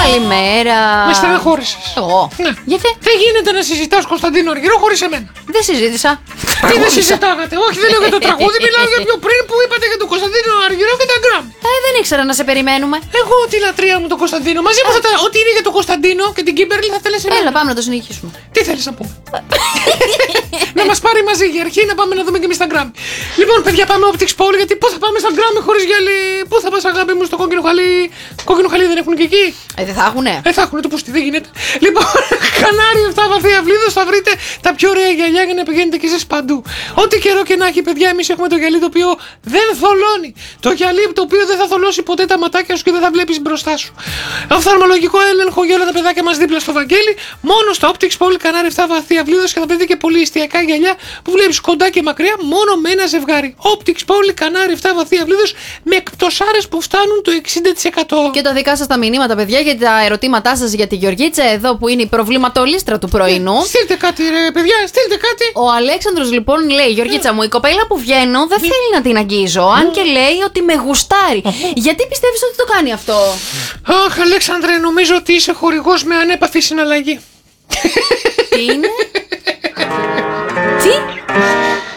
Καλημέρα. Με στεναχώρησες. Εγώ. Ναι. Γιατί? Δεν γίνεται να συζητάς Κωνσταντίνο Αργυρό χωρίς εμένα. Δεν συζήτησα. Τι δεν συζητάγατε? Όχι, δεν λέω για το τραγούδι, μιλάω για πιο πριν που είπατε για τον Κωνσταντίνο Αργυρό και τα γκραμ. Δεν ήξερα να σε περιμένουμε. Εγώ τη λατρεία μου τον Κωνσταντίνο. Μαζί μου ό,τι είναι για τον Κωνσταντίνο και την Κίμπερλι θα θέλεις εμένα. Έλα, πάμε να το συνεχίσουμε. Τι θέλεις να πούμε? Να μας πάρει μαζί για αρχή να πάμε να δούμε και εμείς τα γκραμ. Λοιπόν, παιδιά, πάμε Optics Pole, γιατί πώς θα πάμε στα γκραμ χωρίς γυαλί? Πού θα πας, αγάπη μου, στο κόκκινο χαλί? Κόκκινο χαλί δεν έχουν και εκεί? Δεν θα έχουνε. Θα έχουν το πούστη, δεν γίνεται. Λοιπόν, Κανάρι 7 βαθύ αυλίδος, θα βρείτε τα πιο ωραία γυαλιά για να πηγαίνετε και εσείς παντού. Ό,τι καιρό και να έχει, παιδιά, εμείς έχουμε το γυαλί το οποίο δεν θολώνει. Το γυαλί το οποίο δεν θα θολώσει ποτέ τα ματάκια σου και δεν θα βλέπεις μπροστά σου. Οφθαλμολογικό έλεγχο για όλα τα παιδάκια μας δίπλα στο Βαγγέλη. Μόνο στο Optics Pole, Κανάρι 7 βαθύ αυλίδος, και θα βρείτε και πολύ εστιακά γυαλιά που βλέπεις κοντά και μακριά μόνο με ένα ζευγάρι. Optics Pole, Κανάρι 7 βαθύ αυλίδος, με εκπτωσάρες που φτάνουν το 60%. Και τα δικά σας τα μηνύματα, παιδιά, για τα ερωτήματά σας για τη Γεωργίτσα, εδώ που είναι η προβληματολίστρα του πρωινού. Στείλτε κάτι, ρε παιδιά, στείλτε κάτι. Ο Αλέξανδρος λοιπόν λέει: Γεωργίτσα μου, η κοπέλα που βγαίνω δεν θέλει να την αγγίζω. Αν και λέει ότι με γουστάρει. Γιατί πιστεύεις ότι το κάνει αυτό? Αχ, Αλέξανδρε, νομίζω ότι είσαι χορηγός με ανέπαφη συναλλαγή. Τι είναι? Τι?